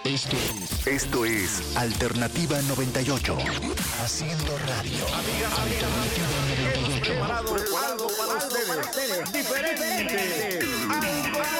Esto es Alternativa 98. Haciendo radio. Amigas, hemos preparado algo para ustedes. Diferente.